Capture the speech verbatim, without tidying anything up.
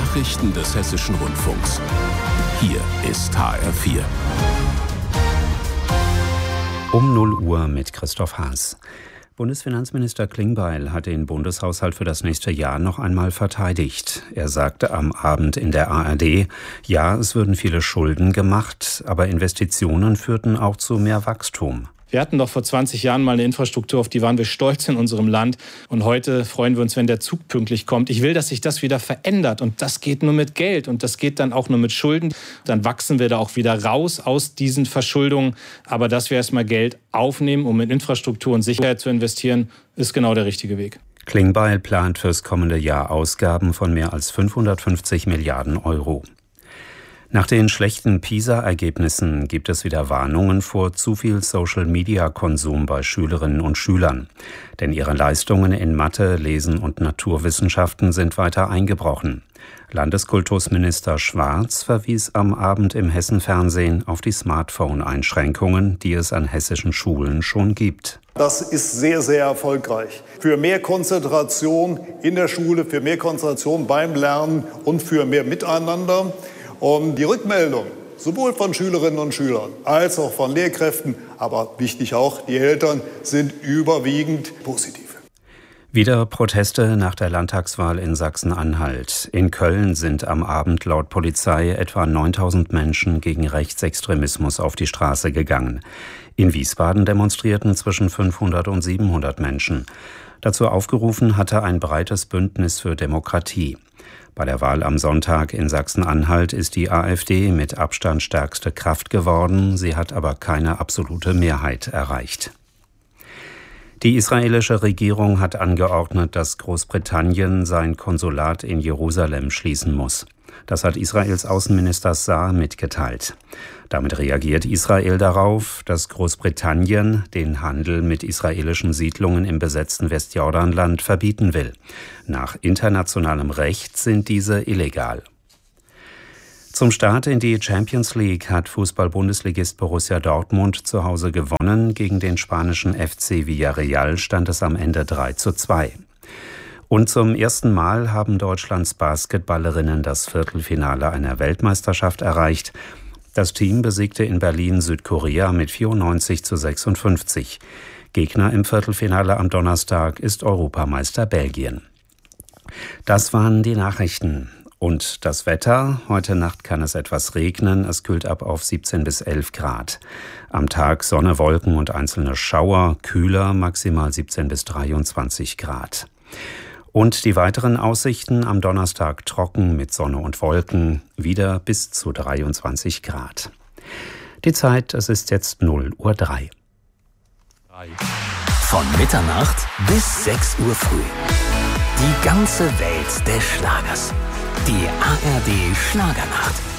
Nachrichten des Hessischen Rundfunks. Hier ist H R vier. Um null Uhr mit Christoph Haas. Bundesfinanzminister Klingbeil hat den Bundeshaushalt für das nächste Jahr noch einmal verteidigt. Er sagte am Abend in der A R D, ja, es würden viele Schulden gemacht, aber Investitionen führten auch zu mehr Wachstum. Wir hatten doch vor zwanzig Jahren mal eine Infrastruktur, auf die waren wir stolz in unserem Land. Und heute freuen wir uns, wenn der Zug pünktlich kommt. Ich will, dass sich das wieder verändert. Und das geht nur mit Geld. Und das geht dann auch nur mit Schulden. Dann wachsen wir da auch wieder raus aus diesen Verschuldungen. Aber dass wir erstmal Geld aufnehmen, um in Infrastruktur und Sicherheit zu investieren, ist genau der richtige Weg. Klingbeil plant fürs kommende Jahr Ausgaben von mehr als fünfhundertfünfzig Milliarden Euro. Nach den schlechten PISA-Ergebnissen gibt es wieder Warnungen vor zu viel Social-Media-Konsum bei Schülerinnen und Schülern. Denn ihre Leistungen in Mathe, Lesen und Naturwissenschaften sind weiter eingebrochen. Landeskultusminister Schwarz verwies am Abend im Hessenfernsehen auf die Smartphone-Einschränkungen, die es an hessischen Schulen schon gibt. Das ist sehr, sehr erfolgreich. Für mehr Konzentration in der Schule, für mehr Konzentration beim Lernen und für mehr Miteinander. Und die Rückmeldung, sowohl von Schülerinnen und Schülern als auch von Lehrkräften, aber wichtig auch, die Eltern, sind überwiegend positiv. Wieder Proteste nach der Landtagswahl in Sachsen-Anhalt. In Köln sind am Abend laut Polizei etwa neuntausend Menschen gegen Rechtsextremismus auf die Straße gegangen. In Wiesbaden demonstrierten zwischen fünfhundert und siebenhundert Menschen. Dazu aufgerufen hatte ein breites Bündnis für Demokratie. Bei der Wahl am Sonntag in Sachsen-Anhalt ist die AfD mit Abstand stärkste Kraft geworden. Sie hat aber keine absolute Mehrheit erreicht. Die israelische Regierung hat angeordnet, dass Großbritannien sein Konsulat in Jerusalem schließen muss. Das hat Israels Außenminister Saar mitgeteilt. Damit reagiert Israel darauf, dass Großbritannien den Handel mit israelischen Siedlungen im besetzten Westjordanland verbieten will. Nach internationalem Recht sind diese illegal. Zum Start in die Champions League hat Fußball-Bundesligist Borussia Dortmund zu Hause gewonnen. Gegen den spanischen F C Villarreal stand es am Ende drei zu zwei. Und zum ersten Mal haben Deutschlands Basketballerinnen das Viertelfinale einer Weltmeisterschaft erreicht. Das Team besiegte in Berlin Südkorea mit vierundneunzig zu sechsundfünfzig. Gegner im Viertelfinale am Donnerstag ist Europameister Belgien. Das waren die Nachrichten. Und das Wetter? Heute Nacht kann es etwas regnen. Es kühlt ab auf siebzehn bis elf Grad. Am Tag Sonne, Wolken und einzelne Schauer. Kühler, maximal siebzehn bis dreiundzwanzig Grad. Und die weiteren Aussichten: am Donnerstag trocken mit Sonne und Wolken, wieder bis zu dreiundzwanzig Grad. Die Zeit, es ist jetzt null Uhr drei. Von Mitternacht bis sechs Uhr früh. Die ganze Welt des Schlagers. Die A R D Schlagernacht.